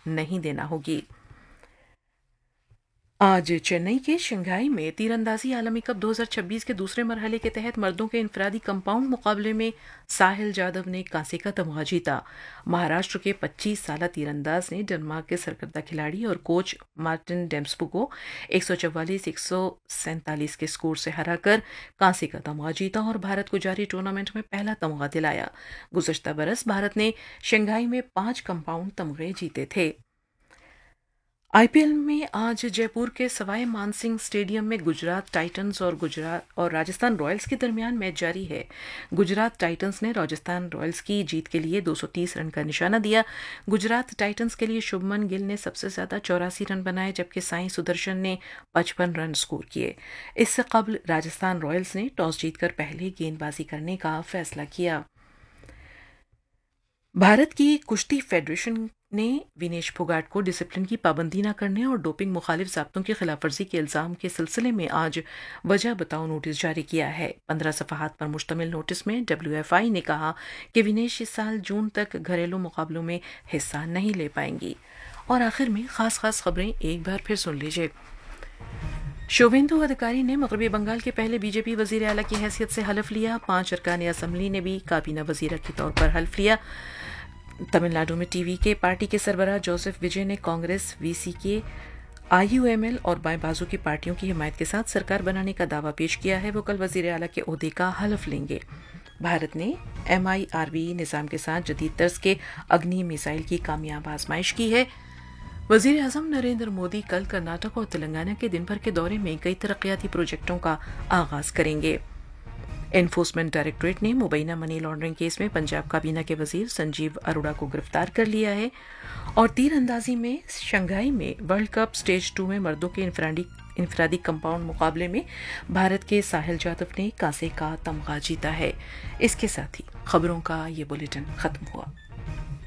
نہیں دینا ہوگی۔ آج چنئی کے شنگھائی میں تیراندازی عالمی کپ 2026 کے دوسرے مرحلے کے تحت مردوں کے انفرادی کمپاؤنڈ مقابلے میں ساحل جادو نے کانسے کا تمغہ جیتا۔ مہاراشٹر کے 25 سالہ تیرانداز نے ڈنمارک کے سرکردہ کھلاڑی اور کوچ مارٹن ڈیمسبو کو 144-147 کے اسکور سے ہرا کر کانسے کا تمغہ جیتا اور بھارت کو جاری ٹورنامنٹ میں پہلا تمغہ دلایا۔ گزشتہ برس بھارت نے شنگھائی میں 5 کمپاؤنڈ تمغے جیتے تھے۔ آئی پی ایل میں آج جے پور کے سوائے مان سنگھ اسٹیڈیم میں گجرات ٹائٹنز اور راجستھان رائلز کے درمیان میچ جاری ہے۔ گجرات ٹائٹنز نے راجستھان رائلز کی جیت کے لیے 230 رن کا نشانہ دیا۔ گجرات ٹائٹنز کے لیے شبھمن گل نے سب سے زیادہ 84 رن بنائے جبکہ سائیں سدرشن نے 55 رن سکور کیے۔ اس سے قبل راجستھان رائلز نے ٹاس جیت کر پہلے گیند بازی کرنے کا فیصلہ کیا۔ بھارت کی کشتی فیڈریشن نے وینیش پھوگاٹ کو ڈسپلن کی پابندی نہ کرنے اور ڈوپنگ مخالف ضابطوں کی خلاف ورزی کے الزام کے سلسلے میں آج وجہ بتاؤ نوٹس جاری کیا ہے۔ 15 صفحات پر مشتمل نوٹس میں WFI نے کہا کہ وینیش اس سال جون تک گھریلو مقابلوں میں حصہ نہیں لے پائیں گی۔ اور آخر میں خاص خبریں ایک بار پھر سن لیجیے۔ شوویندو ادھیکاری نے مغربی بنگال کے پہلے بی جے پی وزیر اعلیٰ کی حیثیت سے حلف لیا۔ 5 ارکان اسمبلی نے بھی کابینہ وزیرہ کے طور پر حلف لیا۔ تمل ناڈو میں ٹی وی کے پارٹی کے سربراہ جوزف وجے نے کانگریس، وی سی کے، IUML اور بائیں بازو کی پارٹیوں کی حمایت کے ساتھ سرکار بنانے کا دعویٰ پیش کیا ہے۔ وہ کل وزیر اعلیٰ کے عہدے کا حلف لیں گے۔ بھارت نے MIRV نظام کے ساتھ جدید طرز کے اگنی میزائل کی کامیاب آزمائش کی ہے۔ وزیر اعظم نریندر مودی کل کرناٹک اور تلنگانہ کے دن بھر کے دورے میں کئی ترقیاتی پروجیکٹوں کا آغاز کریں گے۔ انفورسمنٹ ڈائریکٹوریٹ نے مبینہ منی لانڈرنگ کیس میں پنجاب کابینہ کے وزیر سنجیو اروڑہ کو گرفتار کر لیا ہے۔ اور تیر اندازی میں شنگھائی میں ورلڈ کپ سٹیج 2 میں مردوں کے انفرادی کمپاؤنڈ مقابلے میں بھارت کے ساحل جادو نے کانسے کا تمغہ جیتا ہے۔ اس کے ساتھ ہی خبروں کا یہ بلیٹن ختم ہوا۔